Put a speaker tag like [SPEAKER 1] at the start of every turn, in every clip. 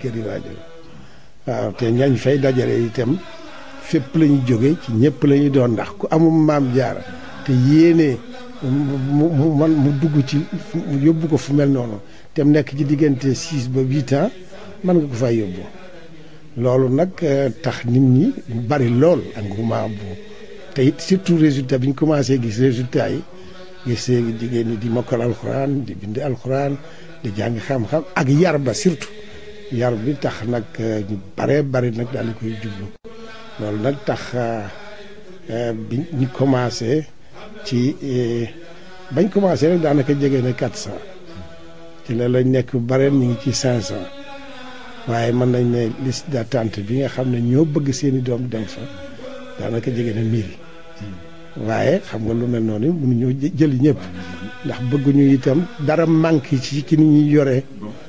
[SPEAKER 1] kër yi waajur waaw te ñañ fay dajale itam fépp la ñu jóge ci ñëpp la ñu doon ndax ku amul maam jaara te yéene mu dugg ci mu yóbbu ko fu mel noonu te mu nekk ci diggante 6 ba 8 ans mën nga ko fay yóbbu loolu nag tax nit ñi bari lool engouement bu te it surtout résultat bi ñu commencé gis résultat yi gis jigéen ñi di mokkal alxuraan di bind alxuraan di jàng xam-xam ak yar ba surtout yar bi tax nag ñu bare bari nag daal di koy jublu loolu nag tax bi ñu commencé ci bañ commencé rek daanaka jege na 400 ci la lañ nekk bare ñu ngi ci 500 waaye mën nañ ne liste d'attente bi nga xam ne ñoo bëgg seeni doom dem fa daanaka jege na 1000 waaye xam nga lu mel noonu mënuñoo jëli ñëpp ndax bëgguñu itam dara manqué ci ni ñuy yoree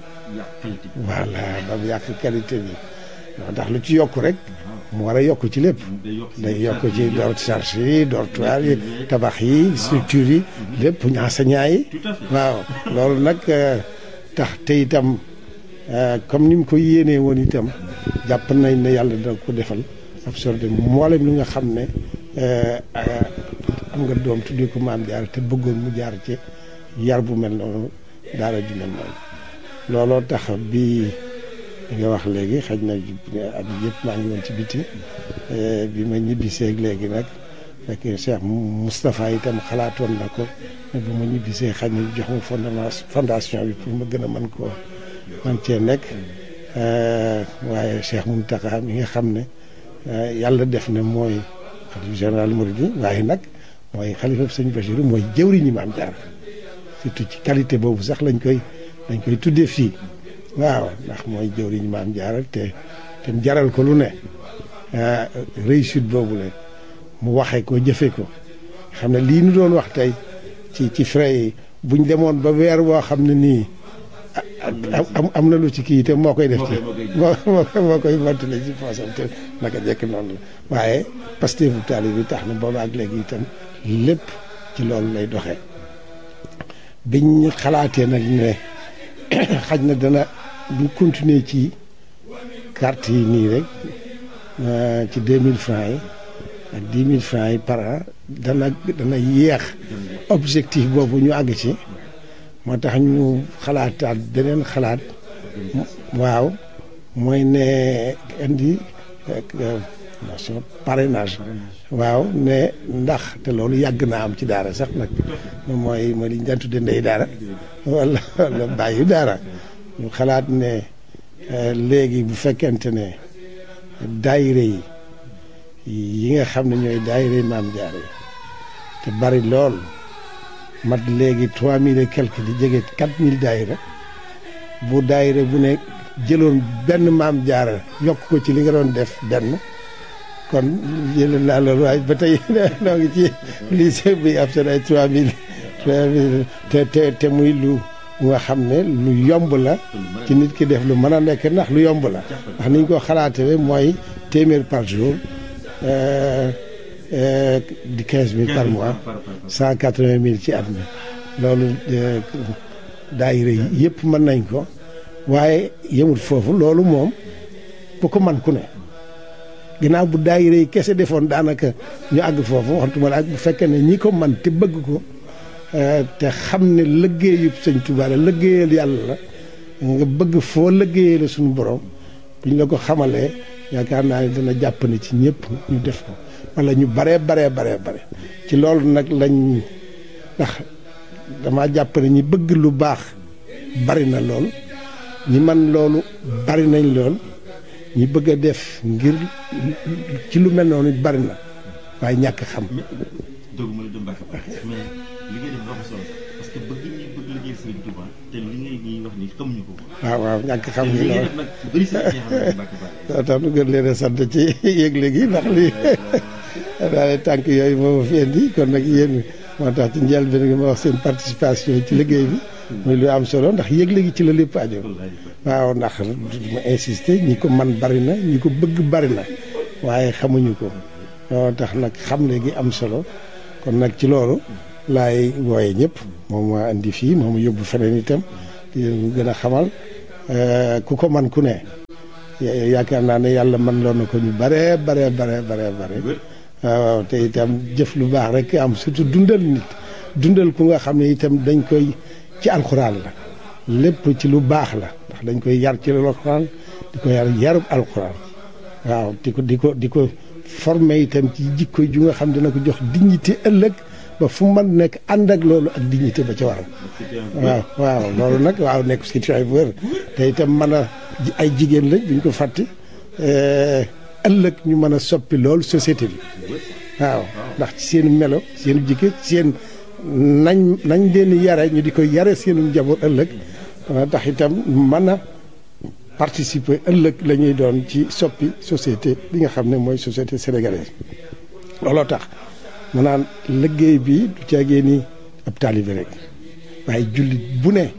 [SPEAKER 1] voilà ba mu yàq qualité bi ndax lu ci yokk rek mu war a yokk ci lépp day yokk ci charge yi dortoir yi tabax yi structure yi lépp enseignants yi waaw loolu nag tax te itam comme ni mu ko yéenee woon itam jàpp nañ ne yàlla dina ko defal absorbé mboolem li nga xam ne am nga doom tuddee ko maam jaar te bëggoon mu jaar ci yar bu mel noonu daara ju mel noonu looloo tax bi nga wax léegi xaj na at yëpp maa ngi woon ci biti bi ma ñibbisee léegi nag fekk Cheikh Moustapha itam xalaatoon na ko ne bu ma ñibbisee xaj na jox ma fondation bi pour ma gën a mën koo man cee nekk waaye Cheikh Mountakha mi nga xam ne yàlla def na mooy xalifa général Mouride waaye nag mooy xalifa sëñ Bachir mooy jëwriñu Maam Jaara surtout ci qualité boobu sax dañ koy tuddee fii waaw ndax mooy jëwriñu Maam Jaara te jaral ko lu ne réussite boobu la mu waxee ko jëfee ko xam ne lii nu doon wax tey ci frais yi buñ demoon ba weer woo xam ne nii am na lu ci kii te moo koy def ci moo koy mottale ci poosam te naka jekk noonu la waaye Pastef taali bi tax na booba ak léegi itam lépp ci loolu lay doxee biñ xalaatee nag ne xaj na dana bu continuer ci carte yi nii rek ci 2000 francs yi ak 10 000 francs yi par an dana yéex objectif boobu ñu àgg ci moo tax ñu xalaataat beneen xalaat waaw mooy ne indi nation parrainage waaw ne ndax te loolu yàgg naa am ci daara sax nag mooy li ñu daan tudde ndey daara wala bàyyi daara ñu xalaat ne léegi bu fekkente ne daayire yi nga xam ne ñooy daayire Maam Jaara yi te bari lool mat léegi 3000 et quelque di jege 4000 daayira bu daayira bu ne jëloon benn Maam Jaara yokk ko ci li nga doon def benn kon jëlee naa loolu waaye ba tey noo ngi ci lycée bi ab seen ay 3000 te muy lu nga xam ne lu yomb la ci nit ki def lu mën a nekk ndax lu yomb la ndax niñ ko xalaatee mooy téeméer par jour di 15000 par mois 180000 ci at mi loolu daayira yi yëpp mën nañ ko waaye yemut foofu loolu moom bu ko man ku ne ginnaaw bu daayira yi kese defoon daanaka ñu àgg foofu waxtuma la ak bu fekkee ne ñi ko man te bëgg ko te xam ne liggéeyub sëñ Tuubaa la liggéeyal yàlla la nga bëgg foo liggéeyee la suñu borom bu ñu la ko xamalee yaakaar naa ne dana jàpp ne ci ñëpp ñu def ko wala ñu bare ci loolu nag lañ ndax dama jàpp ne ñi bëgg lu baax bari na lool ñi man loolu bari nañ lool ñi bëgg a def ngir ci lu mel noonu bari na waaye ñàkk xam.
[SPEAKER 2] doguma la Mbacke mais li ngay def dafa solo parce que bëgg ñi bëgg liggéey Sëriñ Touba te li ngay wax ni xamuñu ko.
[SPEAKER 1] waaw ñàkk xam gi loolu
[SPEAKER 2] nag bëri sa ci xam Mbacke
[SPEAKER 1] Ba. tax nu gën leen a sant ci yëgle gi ndax lii daal tànk yooyu moo fi indi kon nag yéen moo tax ci njëlbéen nga ma wax seen participation ci liggéey bi. muy lu am solo ndax yëgle gi ci la lépp aajo. waaw ndax ma insister ñi ko man bari na ñi ko bëgg bari na waaye xamuñu ko loolu tax nag xam léegi am solo kon nag ci loolu laay wooye ñëpp moom maa indi fii moom yóbbu feneen itam di leen gën a xamal ku ko man ku ne yaakaar naa ne yàlla mën loo na ko ñu bare waaw te itam jëf lu baax rek am surtout dundal ku nga xam ne itam dañ koy ci alxuraan la lépp ci lu baax la ndax dañ koy yar ci alxuraan di ko yarub alxuraan waaw di ko formé itam ci jikko ju nga xam dina ko jox dignité ëllëg ba fu man nekk ànd ak loolu ak dignité ba ca waral waaw loolu nag waaw nekk situation bu wér te itam mën a ay jigéen lañ buñ ko fàtte ëllëg ñu mën a soppi loolu société bi waaw ndax ci seen melo seen jikko seen nañ leen yare ñu di ko yare seenu njaboot ëllëg tax itam mën a participer ëllëg la ñuy doon ci soppi société bi nga xam ne mooy société sénégalaise looloo tax mu naan liggéey bi du caagee ni ab taalibe rek waaye jullit bu ne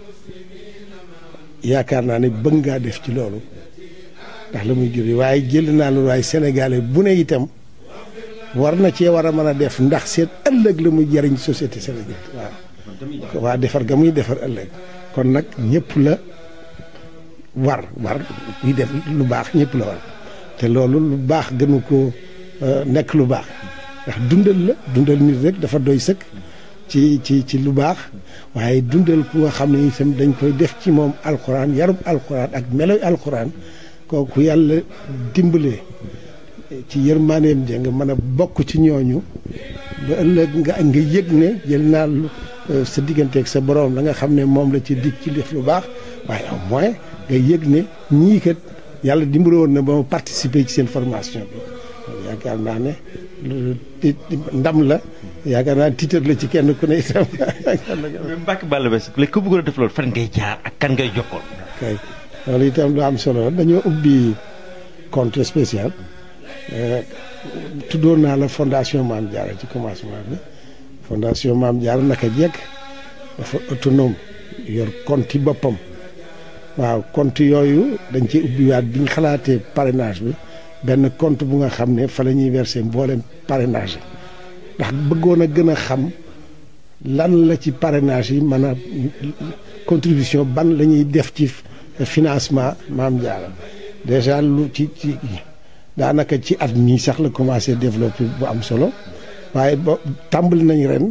[SPEAKER 1] yaakaar naa ne bëgg ngaa def ci loolu ndax la muy juri waaye jël naa loolu waaye sénégalais bu ne itam war na cee war a mën a def ndax seen ëllëg la muy jariñ société sénégalaise waaw defar ga muy defar ëllëg kon nag ñëpp la war yi def lu baax ñëpp la war te loolu lu baax gënu ko nekk lu baax ndax dundal nit rek dafa doy sëkk ci lu baax waaye dundal ku nga xam ne itam dañ koy def ci moom alxuraan yarub alxuraan ak meloy alxuraan kooku yàlla dimbalee ci yërmaaneem ja nga mën a bokk ci ñooñu ba ëllëg nga yëg ne jël naa sa digganteeg sa borom la nga xam ne moom la ci dig ci def lu baax waaye au moins nga yëg ne ñii kat yàlla dimbale woon na ba ma participer ci seen formation bi yaakaar naa ne ndam la yaakaar naa titre la ci kenn ku ne itam.
[SPEAKER 2] Mbacke Balla Basse léegi ku bëggoon a def loolu fan ngay jaar ak kan ngay jokkoon.
[SPEAKER 1] kay loolu itam lu am solo la dañoo ubbi compte spécial tuddoon naa la fondation Mame Diarra ci commencement bi fondation Mame Diarra naka jekk dafa autonome yor compte yi boppam waaw compte yooyu dañ ci ubbiwaat bi ñu xalaatee parrainage bi benn compte bu nga xam ne fa la ñuy verser mboolem parrainage ndax bëggoon a gën a xam lan la ci parrainage yi mën a contribution ban la ñuy def ci financement Mame Diarra déjà lu ci daanaka ci at mii sax la commencé développer bu am solo waaye ba tàmbali nañ ren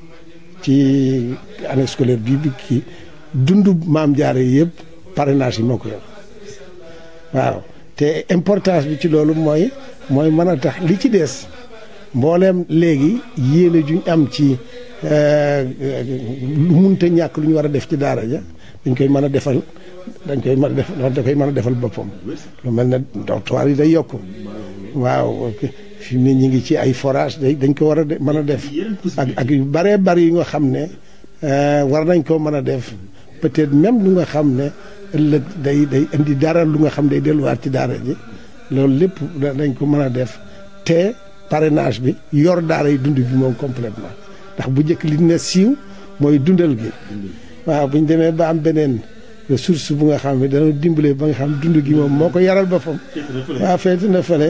[SPEAKER 1] ci année scolaire bi kii dundu Mame Diarra yëpp parrainage yi moo ko yor waaw te importance bi ci loolu mooy mën a tax li ci des mbooleem léegi yéene juñ am ci lu munta ñàkk lu ñu war a def ci daara ja dañ koy mën a defal da koy mën a defal boppam lu mel ne dortoir yi day yokk waaw fi mu ne ñu ngi ci ay forage dañ ko war a mën a def ak yu baree bari yi nga xam ne war nañ koo mën a def peut-être même lu nga xam ne ëllëg day indi dara lu nga xam day delluwaat ci daara ji loolu lépp dañ ko mën a def te parrainage bi yor daara yi dund bi moom complètement ndax bu njëkk li ne siiw mooy dundal gi waaw bu ñu demee ba am beneen ressource bu nga xam ne dana dimbale ba nga xam dund gi moom moo ko yaral boppam waaw feeti na fële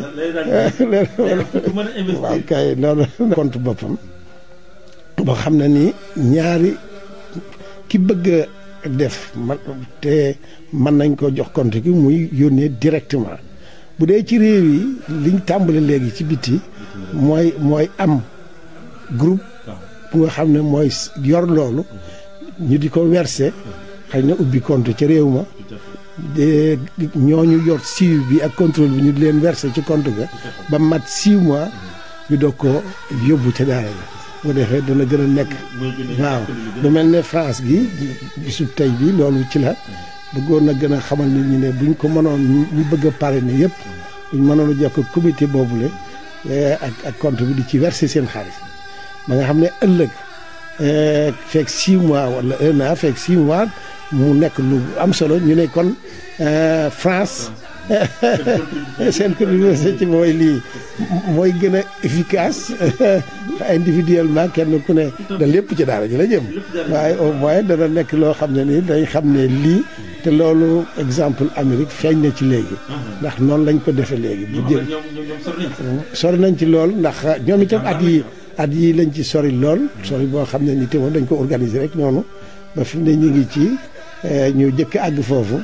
[SPEAKER 1] waaw kay loolu compte boppam boo xam ne ni ñaari ki bëgg a def te mën nañ ko jox compte gi muy yónnee directement bu dee ci réew yi liñ tàmbale léegi ci biti mooy am groupe bu nga xam ne mooy yor loolu ñu di ko verser xëy na ubbi compte ca réew ma de ñooñu yor suivi bi ak contrôle bi ñu di leen verser ci compte ga ba mat 6 mois ñu doog ko yóbbu ca daara la bu defee dana gën a nekk waaw lu mel ne France gi bisub tey bi loolu ci la bëggoon na gën a xamal nit ñi ne buñ ko mënoon ñu bëgg a parrainer yëpp buñ mënoon a jokk comité boobule ak compte bi di ci verser seen xaalis ba nga xam ne ëllëg fekk 6 mois wala 1 an fekk 6 mois mu nekk lu am solo ñu ne kon France seen contribution ci mooy lii mooy gën a efficace individuellement kenn ku ne da lépp ci daara ji la jëm waaye au moins dana nekk loo xam ne nii dañ xam ne lii te loolu exemple Amérique feeñ na ci léegi ndax noonu lañ ko defee léegi bu jël sori nañ ci lool ndax ñoom itam at yi lañ ci sori lool sori boo xam ne ni te moom dañ ko organiser rek noonu ba fi mu ne ñu ngi ci ñu jëkk àgg foofu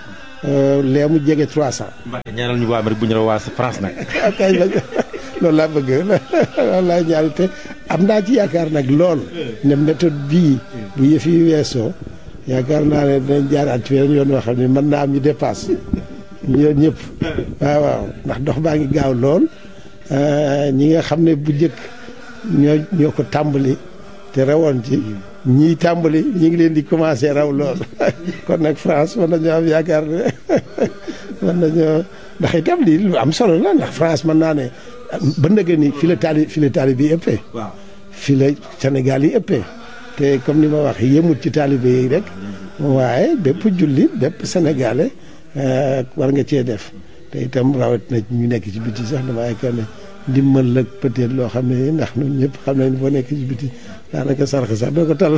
[SPEAKER 1] lee mu jege 300.
[SPEAKER 2] Mbacke ñaanal ñu waa Amérique bu ñu la waa France nag.
[SPEAKER 1] kay loolu laa bëgg loolu laa ñaari te am naa ci yaakaar nag lool ne méthode bii bu yëf yi weesoo yaakaar naa ne dinañ jaaraat ci yoon yoo xam ne mën naa am ñu dépasse ñoom ñëpp waaw ndax dox baa ngi gaaw lool ñi nga xam ne bu njëkk ñoo ko tàmbali te rawoon ci ñii tàmbali ñi ngi leen di commencé raw lool kon nag France mën nañoo am yaakaar ne mën nañoo ndax itam lii lu am solo la ndax France mën naa ne ba ndëgë ni fi la taali bi ëppee fi la Sénégal yi ëppee te comme ni ma wax yemut ci taalibe yi rek waaye bépp jullit bépp sénégalais war nga cee def te itam rawat na ñu nekk ci biti sax dama yaakaar ne ndimbal la peut-être loo xam ne ndax ñun ñëpp xam nañ boo nekk ci biti daanaka sarx sax doo ko tal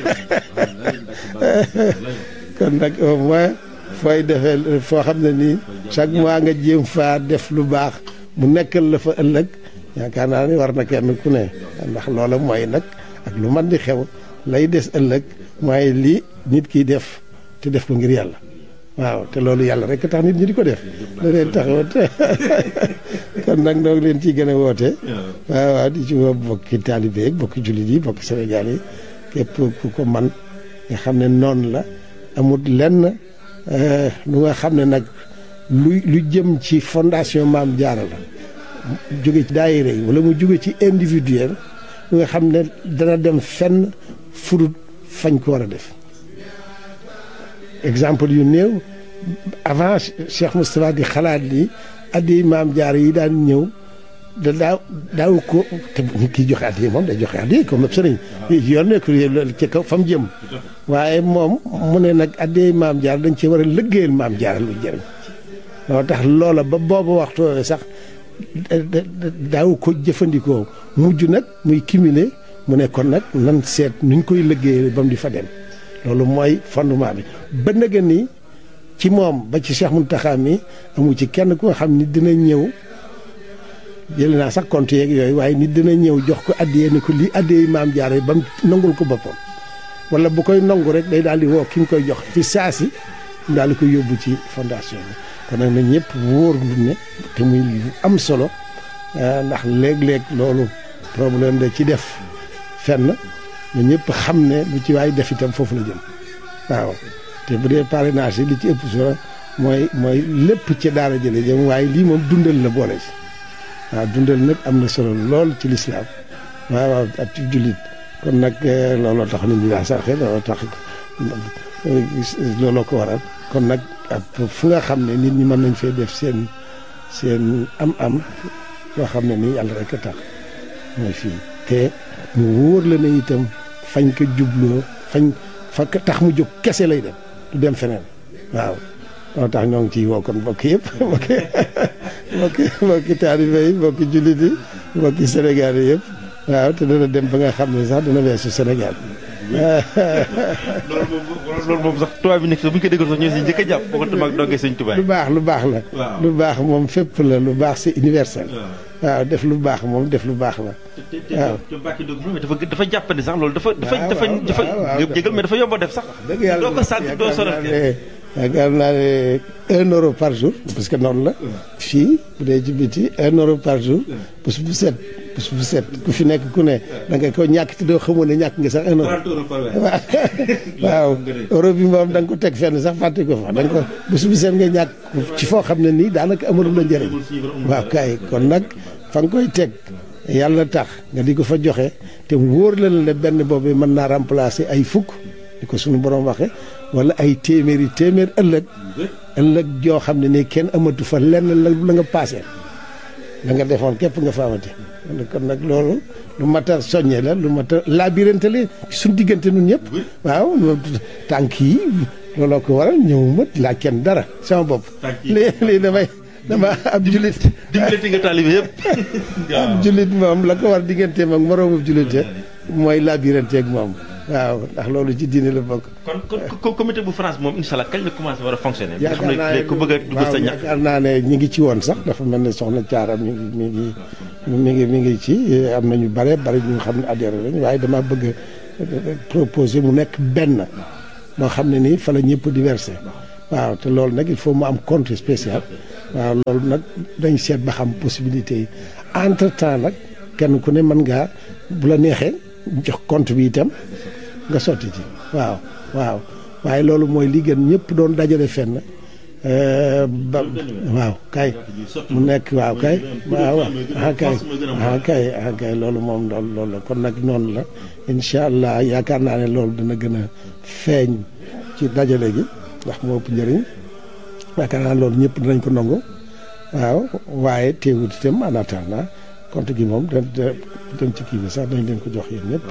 [SPEAKER 1] kon nag au moins fooy defee foo xam ne nii chaque mois nga jéem faa def lu baax mu nekkal la fa ëllëg yaakaar naa ne war na kenn ku ne ndax loola mooy nag ak lu man di xew lay des ëllëg mooy li nit kiy def te def ko ngir yàlla waaw te loolu yàlla rek tax nit ñi di ko def la leen taxawat kon nag noo ngi leen ciy gën a woote waaw di ci woo bokki taalibe yi bokki jullit yi bokki Sénégal yi képp ku ko man nga xam ne noonu la amul lenn lu nga xam ne nag lu jëm ci fondation Maam Jaara la jóge ci daayira yi wala mu jóge ci individuel lu nga xam ne dana dem fenn fudut fañ ko war a def exemple yu néew avant Cheikh Moustapha di xalaat li addi Maam Jaara yi daan ñëw daaw ko te nit ki joxe addi moom day joxe addi comme sëriñ yoon nekk ci kaw fa mu jëm waaye moom mu ne nag addi Maam Jaara dañ ci war a liggéeyal Maam Jaara lu jëriñ loolu tax loola ba boobu waxtu sax daaw ko jëfandikoo mujj nag muy cumuler mu ne kon nag nan seet nuñ koy liggéeyal ba mu di fa dem loolu mooy fondement bi ba nga ni ci moom ba ci Cheikh Mountakha mi amu ci kenn ku nga xam ni dina ñëw jëlee naa sax compte yeeg yooyu waaye nit dina ñëw jox ko addiyee ni ko lii addiyee Maam Jaara ba mu nangul ko boppam wala bu koy nangu rek day daal di woo ki nga koy jox fi saasi daal di koy yóbbu ci fondation bi kon nag na ñëpp wóor lu ne te muy lu am solo ndax léeg-léeg loolu problème da ci def fenn na ñëpp xam ne lu ci waay def itam foofu la jëm waaw te bu dee parrainage yi li ci ëpp solo mooy lépp ci daara jële jëm waaye lii moom dundal la boole ci waaw dundal nag am na solo lool ci lislaam waaw ak ci jullit kon nag looloo tax nit ñi daa sarxe looloo tax looloo ko waral kon nag fu nga xam ne nit ñi mën nañ fee def seen am-am loo xam ne nii yàlla rek a tax mooy fii te mu wóor la ne itam fañ ko jubloo fa tax mu jóg kese lay dem du dem feneen waaw loolu tax ñoo ngi ciy woo kon mbokk yëpp mbokki taalibe yi mbokki jullit yi mbokki Sénégal yi yëpp waaw te dana dem ba nga xam ne sax dana weesu Sénégal
[SPEAKER 2] loolu moom sax tubaab bi nekk bu ñu ko déggoon sax ñoo si njëkk a jàpp boo ko mag dongee sëñ tubaab
[SPEAKER 1] lu baax la lu baax moom fépp la lu baax c'est universel waaw def lu baax moom def lu baax la waaw
[SPEAKER 2] te Mbacke doog moom dafa jàppandi sax loolu dafa jégal mais dafa yomb a def sax
[SPEAKER 1] dëgg yàlla
[SPEAKER 2] doo ko sant doo sonal
[SPEAKER 1] yaakaar naa ne 1 euro par jour parce que noonu la fii bu dee ci biti 1 euro par jour bés bu set ku fi nekk ku ne da nga ko ñàkk te doo xamoon ne ñàkk nga sax 1 euro waaw euro bi moom da nga ko teg fenn sax fàtte ko fa da nga ko bés bu set nga ñàkk ci foo xam ne nii daanaka amatul la njëriñ waaw kay kon nag fa nga koy teg yàlla tax nga di ko fa joxe te wóor la ne benn boobu mën naa remplacer ay fukk di ko suñu borom waxe wala ay téeméer ëllëg joo xam ne nii kenn amatu fa lenn la nga paase la nga defoon képp nga fa amati kon nag loolu lu mat a soññe la lu mat a labirante la suñ diggante nun ñëpp waaw tànk yi looloo ko waral ñëwuma laa kenn dara sama bopp lii dama ab jullit
[SPEAKER 2] diggante nga taalibe yëpp
[SPEAKER 1] ab jullit moom la ko war digganteem ak moroomu jullite mooy labirante ak moom waaw ndax loolu ci diine la bokk.
[SPEAKER 2] kon comité bu France moom incha allah kañ la commencé war a fonctionner. yaakaar naa ne ku bëgg a dugg sa ñax
[SPEAKER 1] yaakaar naa ne ñi ngi ci woon sax dafa mel ne soxna Thiara mi ngi ci am nañu bari ñu xam ne adhéré lañ waaye dama bëgg a proposer mu nekk benn moo xam ne nii fa la ñëpp di versé waaw te loolu nag il faut mu am compte spécial waaw loolu nag dañ seet ba xam possibilité yi entre temps nag kenn ku ne mën ngaa bu la neexee jox compte bi itam nga sotti ci waaw waaye loolu mooy li gën ñëpp doon dajale fenn waaw kay mu nekk waaw kay kay loolu moom loolu la kon nag noonu la incha allah yaakaar naa ne loolu dana gën a feeñ ci dajale gi ndax moo ëpp njëriñ yaakaar naa loolu ñëpp dinañ ko nangu waaw waaye teewut itam en attendant compte gi moom dem ci kii bi sax dañ leen ko jox yéen ñëpp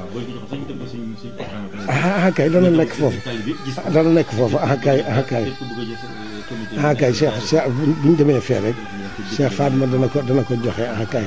[SPEAKER 1] kay dana nekk foofu kay Cheikh bu ñu demee fee rek Cheikh Fatma dana ko joxe kay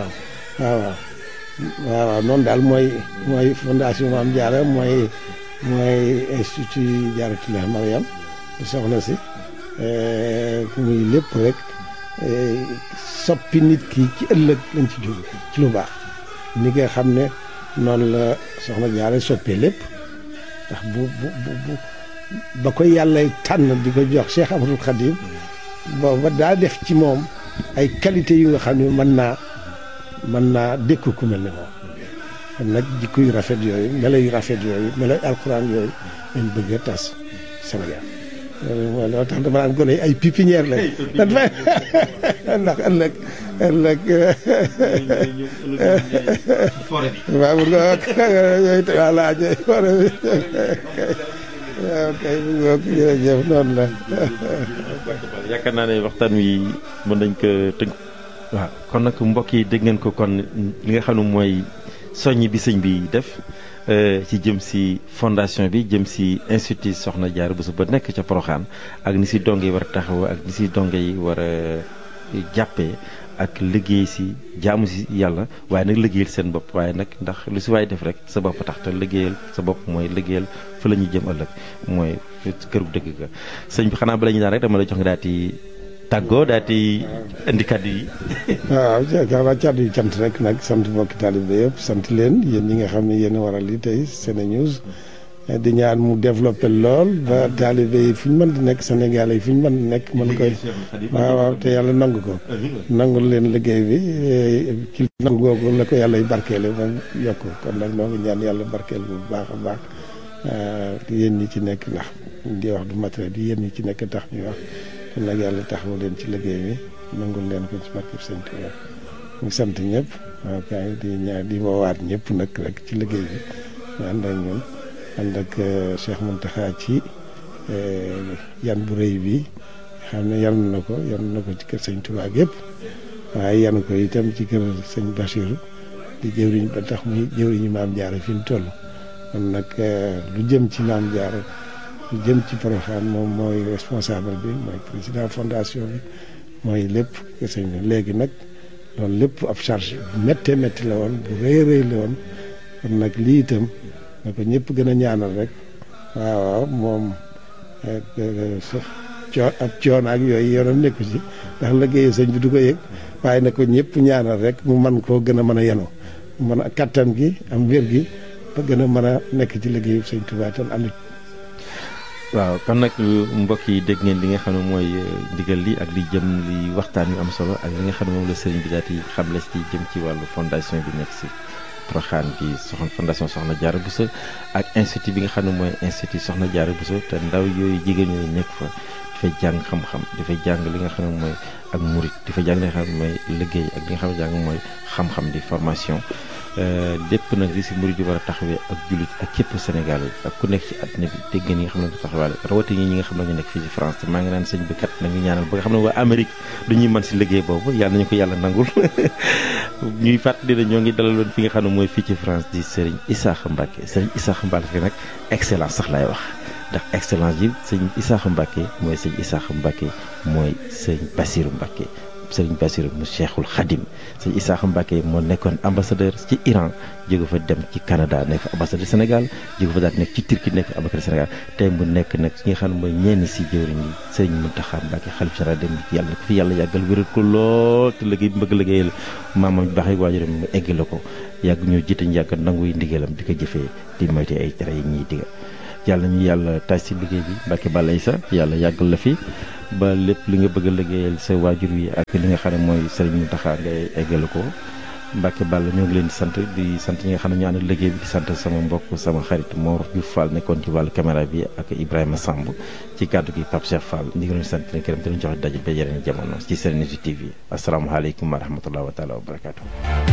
[SPEAKER 1] waaw noonu daal mooy fondation Mame Diarra mooy institut Diarratoulah Mariam di soxna si muy lépp rek soppi nit ki ci ëllëg lañ ci jóg ci lu baax ni nga xam ne noonu la soxna Diarra soppee lépp ndax bu ba koy yàlla tànn di ko jox Cheikh Ahmadul Khadim booba daa def ci moom ay qualité yu nga xam ne mën naa dékku ku mel ne moom kon nag jikko yu rafet yooyu melo yu rafet yooyu melo alxuraan yooyu lañ bëgg a tas Sénégal loolu tax dama naan gone ay pépinière lañ ndax ëllëg waaw bu nga yooyu voilà waaw kay jërëjëf noonu la
[SPEAKER 2] yaakaar naa ne waxtaan wi mën nañ ko tënk waaw kon nag mbokk yi dégg ngeen ko kon li nga xam ne mooy soññ bi sëñ bi def ci jëm si fondation bi jëm si institut Soxna Diarra Bousso ba nekk ca Porokhane ak ni si donge yi war a taxaw ak ni si donge yi war a jàppee ak liggéey si jaamu si yàlla waaye nag liggéeyal seen bopp waaye nag ndax lu si waay def rek sa bopp tax te liggéeyal sa bopp mooy liggéeyal fa la ñuy jëm ëllëg mooy këru dëgg ga sëñ bi xanaa bala ñu daan rek dama la jox nga daal di tàggoo daal di indi kàddu yi.
[SPEAKER 1] waaw xanaa kàddu yi cant rek nag sant mbokki taalibe yëpp sant leen yéen ñi nga xam ne yéen a waral li tey SeneNews di ñaan mu développé lool ba taalibe yi fu ñu mën di nekk Sénégal yi fu ñu mën di nekk mën koy waaw te yàlla nangu ko nangul leen liggéey bi ci nangu googu la ko yàlla barkeele moom yokk kon nag noo ngi ñaan yàlla barkeel bu baax a baax yéen ñi ci nekk ndax di wax du matériel di yéen ñi ci nekk tax ñuy wax kon nag yàlla taxawu leen ci liggéey bi nangul leen ko ci barkeb Sëñ Tuubaa ñu sant ñëpp waaw kay di ñaan di woowaat ñëpp nag rek ci liggéey bi ñu ànd ak ñun ànd ak Cheikh Mountakha ci yan bu rëy bi xam ne yan na ko ci kër Sëñ Tuubaa yëpp waaye yan ko itam ci kër Sëñ Bassirou di jëwriñ ba tax muy jëwriñu Maam Diarra fi mu toll kon nag lu jëm ci Maam Diarra lu jëm ci Porokhane moom mooy responsable bi mooy président fondation bi mooy lépp kër sëñ bi léegi nag loolu lépp ab charge bu méttee métti la woon bu rëy la woon kon nag lii itam na ko ñëpp gën a ñaanal rek waaw moom ab coono ak yooyu yoonam nekku ci ndax liggéeyu sëñ bi du ko yëg waaye na ko ñëpp ñaanal rek mu mën koo gën a mën a yenu mën a kattan gi am wér gi ba gën a mën a nekk ci liggéeyu sëñ Tuubaa tan ànd
[SPEAKER 2] waaw kon nag mbokk yi dégg ngeen li nga xam ne mooy ndigal li ak li jëm li waxtaan yu am solo ak li nga xam ne moom la sëriñ bi daal di xamle ci jëm ci wàllu fondation bi nekk si Porokhane bi fondation Soxna Diarra Bousso ak institut bi nga xam ne mooy institut Soxna Diarra Bousso te ndaw yooyu jigéen ñooyu nekk fa dafay jàng xam-xam dafay jàng li nga xam ne mooy ak murit dafay jàng li nga xam ne mooy liggéey ak li nga xam ne jàng mooy xam-xam di formation lépp nag li si murid yi war a taxawee ak jullit ak képp Sénégal yi ak ku nekk ci àddina bi dégg ngeen ñi nga xam ne taxawaale rawatina ñi nga xam ne ñu nekk fii ci France te maa ngi naan sëñ bi kat nañu ñaanal ba nga xam ne waa Amérique du ñuy mën si liggéey boobu yàlla nañu ko yàlla nangul ñuy fàttali ne ñoo ngi dalaloon fi nga xam ne mooy fii ci France di Serigne Issakha Mbacké Serigne Issakha Mbacké nag excellence sax laay wax ndax excellence yi sëñ Issakha Mbacké mooy sëñ Issakha Mbacké mooy sëñ Bassirou Mbacké Sëriñ Bassirou mu Cheikhul Khadim sëñ Issakha Mbacké moo nekkoon ambassadeur ci Iran jóge fa dem ci Canada nekk fa ambassadeur Sénégal jóge fa daal nekk ci Turquie nekk fa ambassadeur Sénégal tey mu nekk nag ki nga xam ne mooy ñenn si jëwriñ yi sëriñ Mountakha Mbacké xalif général dem ci yàlla ko fi yàlla yàggal wéral ko lool te liggéey bi bëgg liggéeyal maamam baax yi waajuram mu eggale ko yàgg ñoo jiite ñu yàgg nanguy ndigalam di ko jëfee di moyte ay tere yi ñuy diga yàlla ñu yàlla taaj si liggéey bi Mbacke Balla Issa yàlla yàggal la fi ba lépp li nga bëgg a liggéeyal sa waajur wi ak li nga xam ne mooy Serigne Mountakha ngay eggale ko Mbacke Balla ñoo ngi leen di sant ñi nga xam ne ñu ànd liggéey bi di sant sama mbokk sama xarit Mor Diouf Fall nekkoon ci wàllu caméra bi ak Ibrahima Samb ci kàddu gi Pape Cheikh Fall ñu ngi leen di sant leen gërëm te ñu joxe daje ba yeneen jamono ci Serenity TV asalaamaaleykum wa rahmatulah wa taala wa barakaatu.